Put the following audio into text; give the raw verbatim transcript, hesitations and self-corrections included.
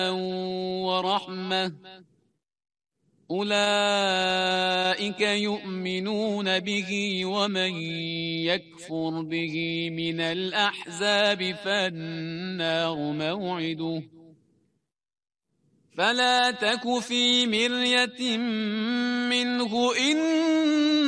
ورحمة أولئك يؤمنون به ومن يكفر به من الأحزاب فالنار موعده فلا تك في مرية منه إن